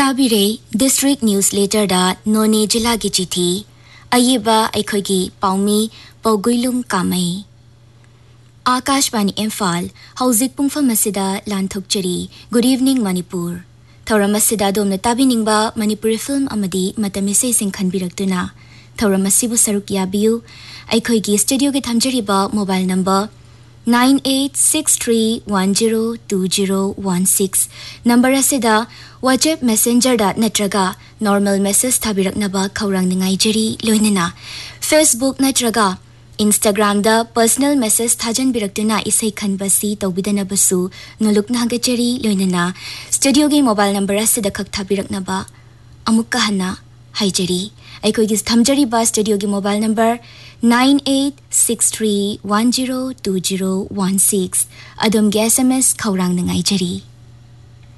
ꯇꯥꯕꯤꯔꯦ district news ꯂꯦꯇꯔꯗ ꯅꯣꯅꯦ ꯖꯤꯂꯥꯒꯤ ꯆꯤꯊꯤ ꯑꯌꯦꯕ ꯑꯩꯈꯣꯏꯒꯤ ꯄꯥꯎꯃꯤ ꯄꯧꯒꯨꯏꯂꯨꯡ ꯀꯥꯃꯩ Akashvani Imphal हौजिक पुंगफम असिदा लांथोकचरी good evening Manipur थौरम असिदा Domna ताबिनिंगबा Manipuri film अमदी मतमिसे सिंग खनबिरक्तुना थौरम असिबु सरुक याबियु अैखोइगी स्टूडियो के थमजरिबा mobile number 9863102016 number असिदा WhatsApp Messenger da natraga normal message thabiraknaba khawrangningai loinena Facebook natraga Instagram da personal message thajan biraktuna isai khanbasi tawbidanabasu nolukna hagachari loinana studio ge mobile number asida khak thabiraknaba amukka hana haijari aikhoigi thamjari ba studio ge mobile number 9863102016 adom ge SMS khawrang nangai jari